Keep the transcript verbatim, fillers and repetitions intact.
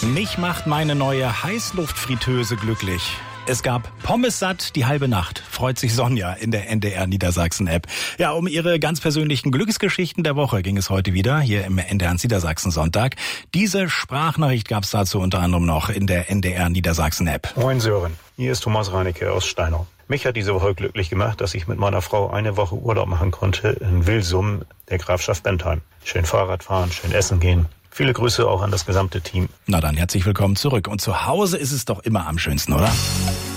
Mich macht meine neue Heißluftfritteuse glücklich. Es gab Pommes satt die halbe Nacht, freut sich Sonja in der N D R Niedersachsen-App. Ja, um ihre ganz persönlichen Glücksgeschichten der Woche ging es heute wieder hier im N D R Niedersachsen Sonntag. Diese Sprachnachricht gab es dazu unter anderem noch in der N D R Niedersachsen-App. Moin Sören, hier ist Thomas Reinecke aus Steinau. Mich hat diese Woche glücklich gemacht, dass ich mit meiner Frau eine Woche Urlaub machen konnte in Wilsum, der Grafschaft Bentheim. Schön Fahrrad fahren, schön essen gehen. Viele Grüße auch an das gesamte Team. Na dann, herzlich willkommen zurück. Und zu Hause ist es doch immer am schönsten, oder?